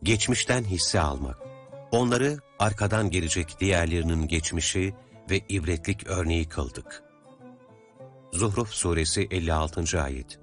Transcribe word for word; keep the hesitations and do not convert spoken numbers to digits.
Geçmişten hisse almak. Onları arkadan gelecek diğerlerinin geçmişi ve ibretlik örneği kıldık. Zuhruf Suresi elli altıncı. ayet.